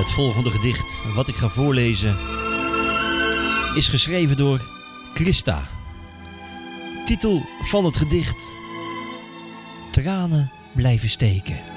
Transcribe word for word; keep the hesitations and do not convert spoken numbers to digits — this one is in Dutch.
Het volgende gedicht wat ik ga voorlezen is geschreven door Christa. Titel van het gedicht: Tranen blijven steken.